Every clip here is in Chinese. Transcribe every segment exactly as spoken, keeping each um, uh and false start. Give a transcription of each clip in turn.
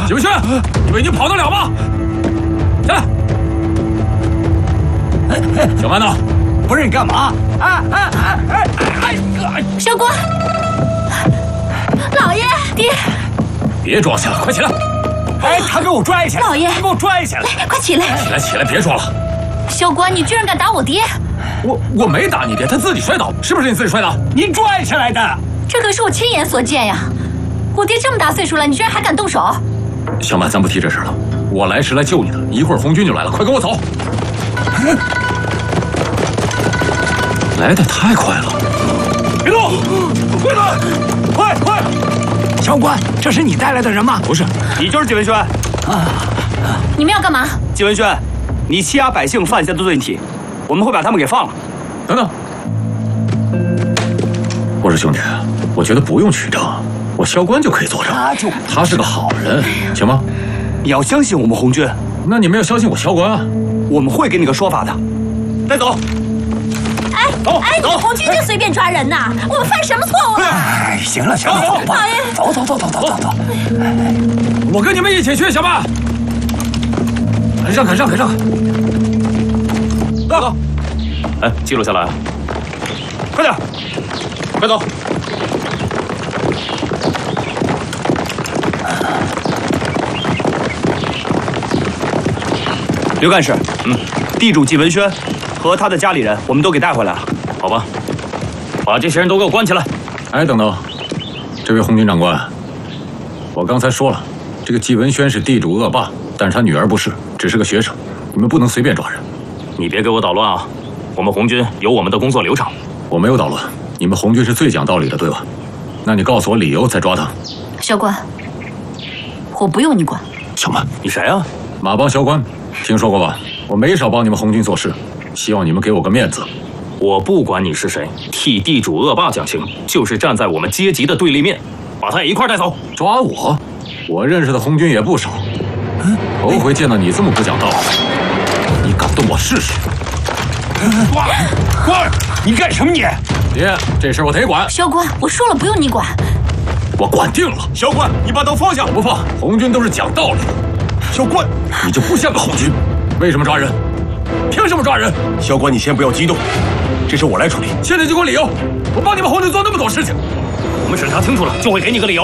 纪文轩，以为你跑得了吗？下来。小曼呢？ 不是你干嘛？啊啊啊！哎哎！小官，老爷，爹， 别装下了，快起来！ 哎，他给我拽起来！ 老爷， 他给我拽起来！ 来，快起来！ 起来，起来，别装了！ 小官，你居然敢打我爹！ 我我没打你爹，他自己摔倒，是不是你自己摔倒？ 你拽起来的！ 这可是我亲眼所见呀！我爹这么大岁数了，你居然还敢动手？ 小曼，咱不提这事了。我来是来救你的，一会儿红军就来了，快跟我走！来得太快了！ 别动！快点！快快！小官，这是你带来的人吗？ 不是， 你就是纪文轩。 啊！你们要干嘛？ 纪文轩，你欺压百姓犯下的罪体，我们会把他们给放了。 等等，我说兄弟，我觉得不用取证，我萧官就可以作证。 他就他是个好人，行吗？ 你要相信我们红军。 那你们要相信我萧官啊！ 我们会给你个说法的。带走。 哎， 走， 哎，你们红军就随便抓人呐？我们犯什么错误了？ 哎，行了行了，走吧，走走走走走走走。 我跟你们一起去，小曼。让开让开让开！ 走。哎，记录下来啊！快点，快走！刘干事，嗯，地主纪文轩和他的家里人，我们都给带回来了。 好吧，把这些人都给我关起来。 哎，等等，这位红军长官，我刚才说了，这个纪文轩是地主恶霸，但是他女儿不是，只是个学生，你们不能随便抓人。 你别给我捣乱啊！我们红军有我们的工作流程。 我没有捣乱，你们红军是最讲道理的，对吧？那你告诉我理由再抓他。 小官，我不用你管。 小曼， 你谁啊？ 马帮萧官，听说过吧？我没少帮你们红军做事，希望你们给我个面子。 我不管你是谁，替地主恶霸讲情，就是站在我们阶级的对立面，把他也一块带走。 抓我？我认识的红军也不少，头回见到你这么不讲道理。你敢动我试试？ 官官，你干什么你？ 爹，这事我得管。 小官，我说了不用你管。 我管定了。 小官，你把刀放下！ 我不放，红军都是讲道理的。 小官， 你就不像个红军，为什么抓人？凭什么抓人？ 小官，你先不要激动，这事我来处理。 现在就给我理由！我帮你们红军做那么多事情， 我们审查清楚了，就会给你个理由。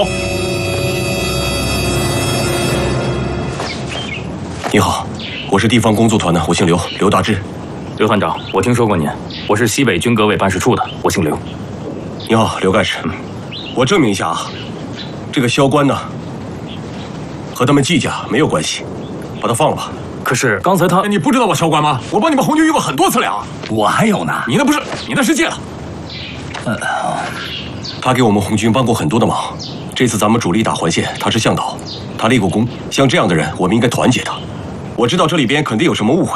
你好，我是地方工作团的，我姓刘，刘大志。 刘团长，我听说过您，我是西北军革委办事处的，我姓刘。 你好，刘干事。嗯，我证明一下啊，这个萧官呢，和他们季家没有关系，把他放了吧。 可是刚才他…… 你不知道我萧官吗？我帮你们红军遇过很多次粮。 我还有呢。 你那不是，你那是借了。 呃，他给我们红军帮过很多的忙。这次咱们主力打环线，他是向导，他立过功。像这样的人，我们应该团结他。我知道这里边肯定有什么误会。